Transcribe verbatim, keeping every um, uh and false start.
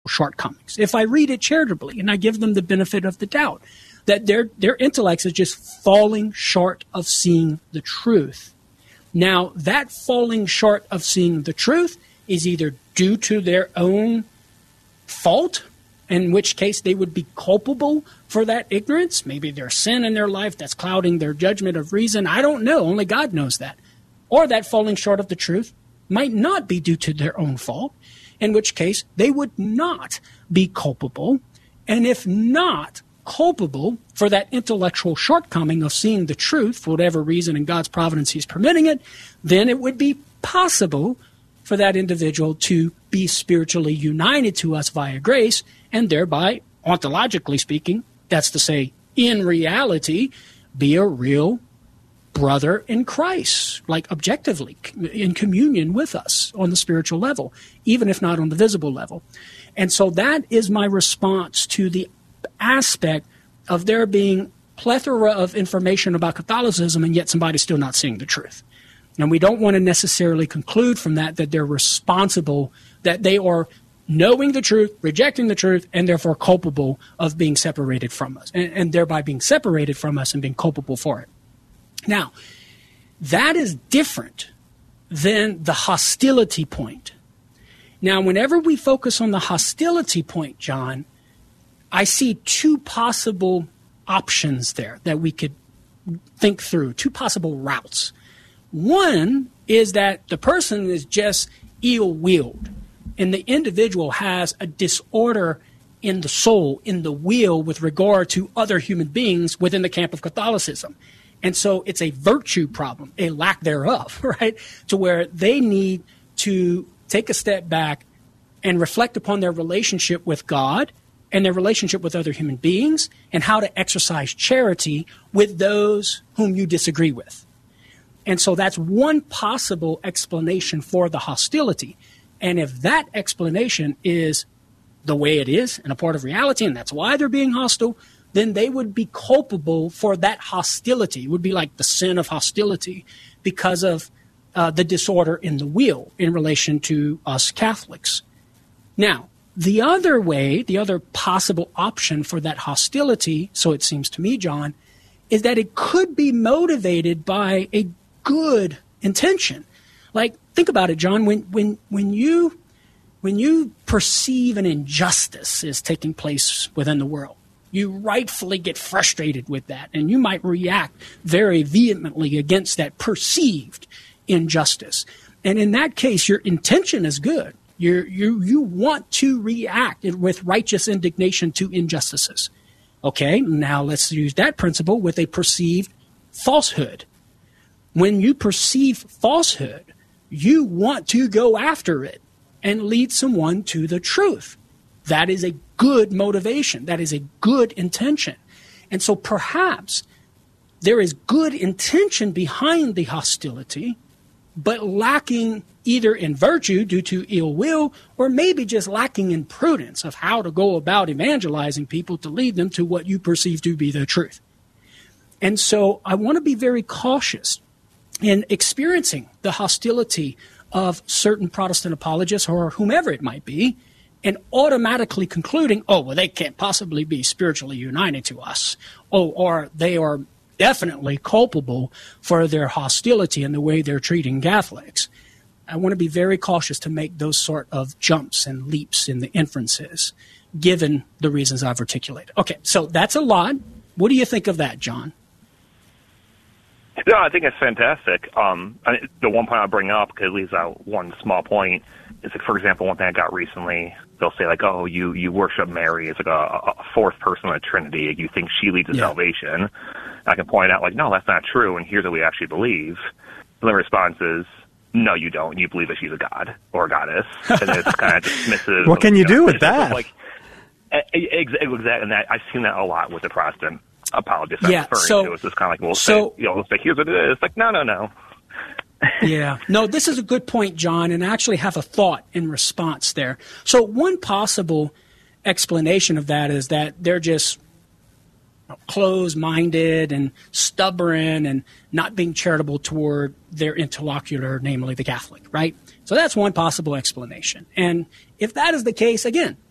shortcomings. If I read it charitably and I give them the benefit of the doubt, that their their intellects is just falling short of seeing the truth. Now, that falling short of seeing the truth is either due to their own fault, in which case they would be culpable for that ignorance. Maybe there's sin in their life that's clouding their judgment of reason. I don't know. Only God knows that. Or that falling short of the truth might not be due to their own fault, in which case they would not be culpable. And if not culpable for that intellectual shortcoming of seeing the truth for whatever reason in God's providence he's permitting it, then it would be possible for that individual to be spiritually united to us via grace, and thereby, ontologically speaking, that's to say, in reality, be a real brother in Christ, like objectively, in communion with us on the spiritual level, even if not on the visible level. And so that is my response to the aspect of there being plethora of information about Catholicism and yet somebody still not seeing the truth. And we don't want to necessarily conclude from that that they're responsible, that they are knowing the truth, rejecting the truth, and therefore culpable of being separated from us, and, and thereby being separated from us and being culpable for it. Now, that is different than the hostility point. Now, whenever we focus on the hostility point, John, I see two possible options there that we could think through, two possible routes. One is that the person is just ill-willed, and the individual has a disorder in the soul, in the will, with regard to other human beings within the camp of Catholicism. And so it's a virtue problem, a lack thereof, right, to where they need to take a step back and reflect upon their relationship with God and their relationship with other human beings and how to exercise charity with those whom you disagree with. And so that's one possible explanation for the hostility. And if that explanation is the way it is and a part of reality, and that's why they're being hostile, then they would be culpable for that hostility. It would be like the sin of hostility because of uh, the disorder in the will in relation to us Catholics. Now, the other way, the other possible option for that hostility, so it seems to me, John, is that it could be motivated by a good intention. Like, think about it, John. When when when you when you perceive an injustice is taking place within the world, you rightfully get frustrated with that, and you might react very vehemently against that perceived injustice. And in that case, your intention is good. You you you want to react with righteous indignation to injustices. Okay, now let's use that principle with a perceived falsehood. When you perceive falsehood, you want to go after it and lead someone to the truth. That is a good motivation. That is a good intention. And so perhaps there is good intention behind the hostility, but lacking either in virtue due to ill will, or maybe just lacking in prudence of how to go about evangelizing people to lead them to what you perceive to be the truth. And so I want to be very cautious in experiencing the hostility of certain Protestant apologists or whomever it might be, and automatically concluding, oh, well, they can't possibly be spiritually united to us. Oh, or they are definitely culpable for their hostility and the way they're treating Catholics. I want to be very cautious to make those sort of jumps and leaps in the inferences, given the reasons I've articulated. Okay, so that's a lot. What do you think of that, John? No, I think it's fantastic. Um, I, the one point I'll bring up, because it leaves out one small point, is like, for example, one thing I got recently, they'll say like, oh, you, you worship Mary as like a, a fourth person of the Trinity. You think she leads to yeah. salvation. I can point out like, no, that's not true, and here's what we actually believe. And the response is, no, you don't. You believe that she's a god or a goddess. And it's kind of dismissive. What can you, you know, do with that? Like, exactly, and that, I've seen that a lot with the Protestant apologists. Yeah, so, it was just kind of like, we'll so, say, you know, we'll say, here's what it is. It's like, no, no, no. Yeah. No, this is a good point, John, and I actually have a thought in response there. So one possible explanation of that is that they're just closed-minded and stubborn and not being charitable toward their interlocutor, namely the Catholic, right? So that's one possible explanation. And if that is the case, again,